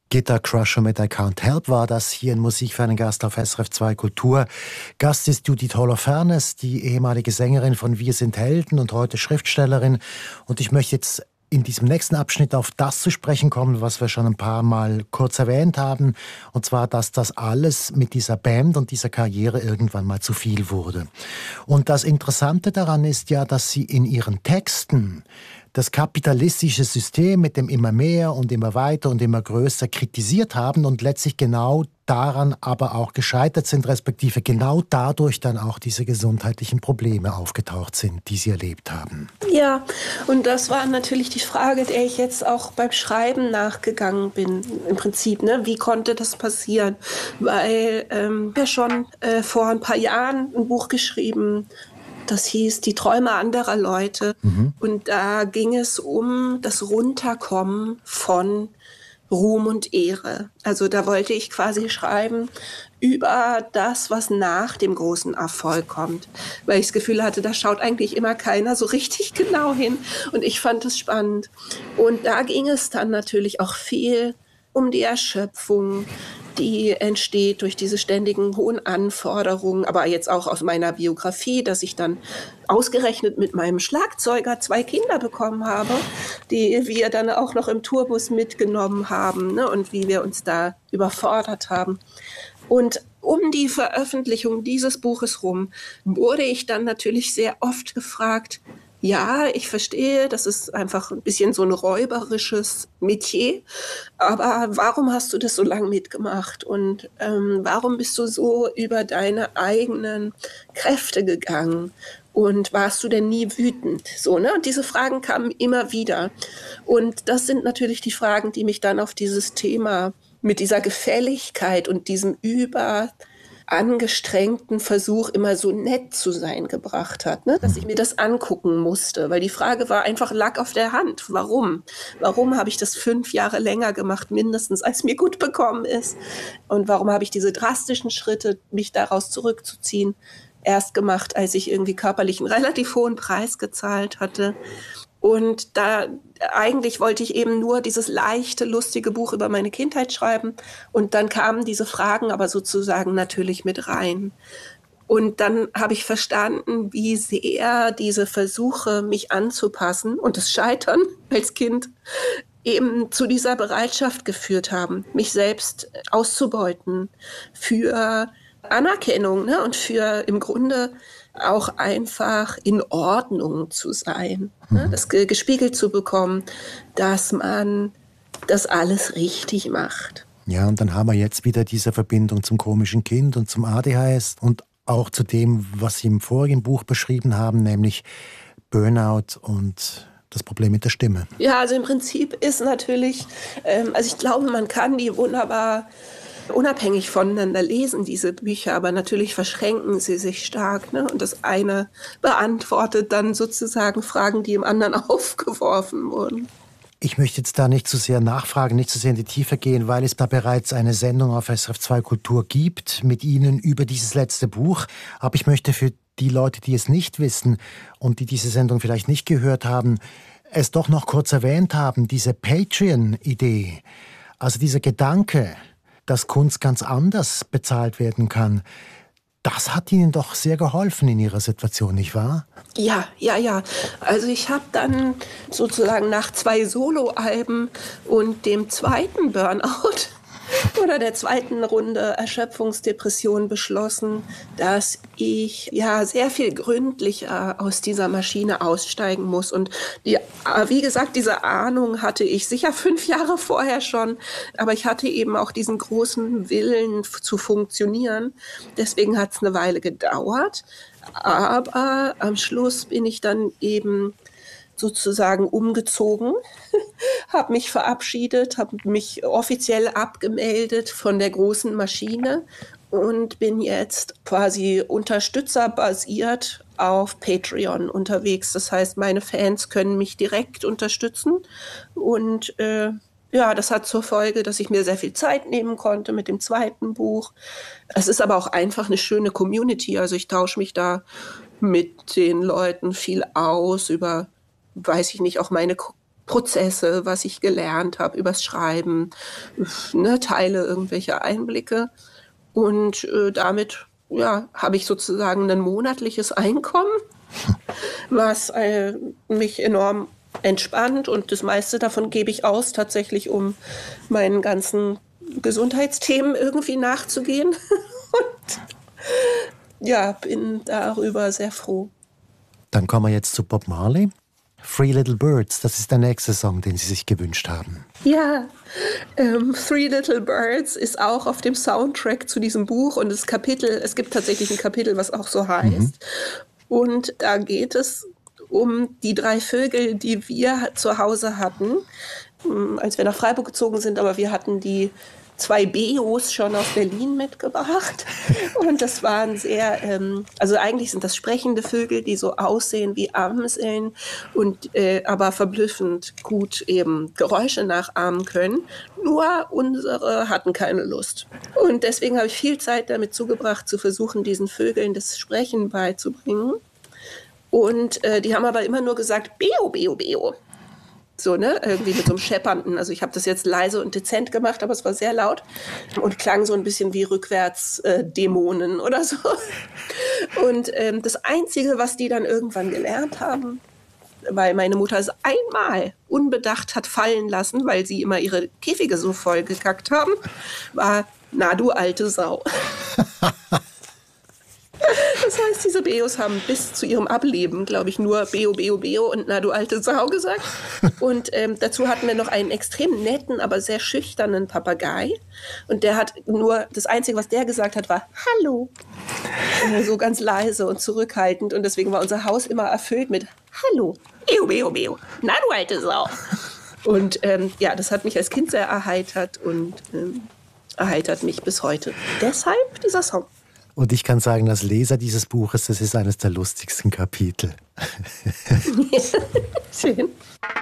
Guitar Crusher mit I Can't Help war das hier in Musik für einen Gast auf SRF 2 Kultur. Gast ist Judith Holofernes, die ehemalige Sängerin von Wir sind Helden und heute Schriftstellerin. Und ich möchte jetzt in diesem nächsten Abschnitt auf das zu sprechen kommen, was wir schon ein paar Mal kurz erwähnt haben. Und zwar, dass das alles mit dieser Band und dieser Karriere irgendwann mal zu viel wurde. Und das Interessante daran ist ja, dass sie in ihren Texten das kapitalistische System mit dem immer mehr und immer weiter und immer größer kritisiert haben und letztlich genau daran aber auch gescheitert sind, respektive genau dadurch dann auch diese gesundheitlichen Probleme aufgetaucht sind, die sie erlebt haben. Ja, und das war natürlich die Frage, der ich jetzt auch beim Schreiben nachgegangen bin, im Prinzip, ne? Wie konnte das passieren? Weil ja schon vor ein paar Jahren ein Buch geschrieben, das hieß Die Träume anderer Leute. Und da ging es um das Runterkommen von Ruhm und Ehre. Also da wollte ich quasi schreiben über das, was nach dem großen Erfolg kommt. Weil ich das Gefühl hatte, da schaut eigentlich immer keiner so richtig genau hin. Und ich fand es spannend. Und da ging es dann natürlich auch viel um die Erschöpfung, die entsteht durch diese ständigen hohen Anforderungen, aber jetzt auch aus meiner Biografie, dass ich dann ausgerechnet mit meinem Schlagzeuger 2 Kinder bekommen habe, die wir dann auch noch im Tourbus mitgenommen haben, ne, und wie wir uns da überfordert haben. Und um die Veröffentlichung dieses Buches rum wurde ich dann natürlich sehr oft gefragt, ja, ich verstehe, das ist einfach ein bisschen so ein räuberisches Metier, aber warum hast du das so lange mitgemacht und warum bist du so über deine eigenen Kräfte gegangen und warst du denn nie wütend? So, ne? Und diese Fragen kamen immer wieder und das sind natürlich die Fragen, die mich dann auf dieses Thema mit dieser Gefälligkeit und diesem angestrengten Versuch, immer so nett zu sein, gebracht hat, ne? Dass ich mir das angucken musste, weil die Frage war einfach, lag auf der Hand. Warum? Warum habe ich das 5 Jahre länger gemacht, mindestens, als mir gut bekommen ist? Und warum habe ich diese drastischen Schritte, mich daraus zurückzuziehen, erst gemacht, als ich irgendwie körperlich einen relativ hohen Preis gezahlt hatte? Und da eigentlich wollte ich eben nur dieses leichte, lustige Buch über meine Kindheit schreiben. Und dann kamen diese Fragen aber sozusagen natürlich mit rein. Und dann habe ich verstanden, wie sehr diese Versuche, mich anzupassen und das Scheitern als Kind eben zu dieser Bereitschaft geführt haben, mich selbst auszubeuten für Anerkennung, ne? Und für im Grunde auch einfach in Ordnung zu sein, ne? Das gespiegelt zu bekommen, dass man das alles richtig macht. Ja, und dann haben wir jetzt wieder diese Verbindung zum komischen Kind und zum ADHS und auch zu dem, was Sie im vorigen Buch beschrieben haben, nämlich Burnout und das Problem mit der Stimme. Ja, also im Prinzip ist natürlich, also ich glaube, man kann die wunderbar unabhängig voneinander lesen, diese Bücher, aber natürlich verschränken sie sich stark, ne? Und das eine beantwortet dann sozusagen Fragen, die im anderen aufgeworfen wurden. Ich möchte jetzt da nicht zu sehr nachfragen, nicht zu sehr in die Tiefe gehen, weil es da bereits eine Sendung auf SRF 2 Kultur gibt mit Ihnen über dieses letzte Buch. Aber ich möchte für die Leute, die es nicht wissen und die diese Sendung vielleicht nicht gehört haben, es doch noch kurz erwähnt haben, diese Patreon-Idee, also dieser Gedanke, dass Kunst ganz anders bezahlt werden kann, das hat Ihnen doch sehr geholfen in Ihrer Situation, nicht wahr? Ja. Also ich habe dann sozusagen nach 2 Soloalben und dem zweiten Burnout oder der zweiten Runde Erschöpfungsdepression beschlossen, dass ich ja sehr viel gründlicher aus dieser Maschine aussteigen muss. Und wie gesagt, diese Ahnung hatte ich sicher 5 Jahre vorher schon, aber ich hatte eben auch diesen großen Willen zu funktionieren. Deswegen hat es eine Weile gedauert. Aber am Schluss bin ich dann eben sozusagen umgezogen, habe mich verabschiedet, habe mich offiziell abgemeldet von der großen Maschine und bin jetzt quasi unterstützerbasiert auf Patreon unterwegs. Das heißt, meine Fans können mich direkt unterstützen und ja, das hat zur Folge, dass ich mir sehr viel Zeit nehmen konnte mit dem zweiten Buch. Es ist aber auch einfach eine schöne Community. Also ich tausche mich da mit den Leuten viel aus über, weiß ich nicht, auch meine Prozesse, was ich gelernt habe übers Schreiben, ne, teile irgendwelche Einblicke. Und damit habe ich sozusagen ein monatliches Einkommen, was mich enorm entspannt. Und das meiste davon gebe ich aus, tatsächlich, um meinen ganzen Gesundheitsthemen irgendwie nachzugehen. Und ja, bin darüber sehr froh. Dann kommen wir jetzt zu Bob Marley. Three Little Birds, das ist der nächste Song, den Sie sich gewünscht haben. Ja, Three Little Birds ist auch auf dem Soundtrack zu diesem Buch und es gibt tatsächlich ein Kapitel, was auch so heißt. Und da geht es um die 3 Vögel, die wir zu Hause hatten, als wir nach Freiburg gezogen sind, aber wir hatten die 2 Beos schon aus Berlin mitgebracht. Und das waren sehr, also eigentlich sind das sprechende Vögel, die so aussehen wie Amseln und aber verblüffend gut eben Geräusche nachahmen können. Nur unsere hatten keine Lust. Und deswegen habe ich viel Zeit damit zugebracht, zu versuchen, diesen Vögeln das Sprechen beizubringen. Und die haben aber immer nur gesagt, Beo, Beo, Beo. So, ne, irgendwie mit so einem Scheppernden. Also ich habe das jetzt leise und dezent gemacht, aber es war sehr laut und klang so ein bisschen wie Rückwärts-Dämonen oder so. Und das Einzige, was die dann irgendwann gelernt haben, weil meine Mutter es einmal unbedacht hat fallen lassen, weil sie immer ihre Käfige so voll gekackt haben, war, na du alte Sau. Das heißt, diese Beos haben bis zu ihrem Ableben, glaube ich, nur Beo, Beo, Beo und na du alte Sau gesagt. Und dazu hatten wir noch einen extrem netten, aber sehr schüchternen Papagei. Und der hat nur, das Einzige, was der gesagt hat, war Hallo. So ganz leise und zurückhaltend. Und deswegen war unser Haus immer erfüllt mit Hallo, Beo, Beo, Beo, na du alte Sau. Und das hat mich als Kind sehr erheitert und erheitert mich bis heute. Deshalb dieser Song. Und ich kann sagen, als Leser dieses Buches, das ist eines der lustigsten Kapitel. Schön.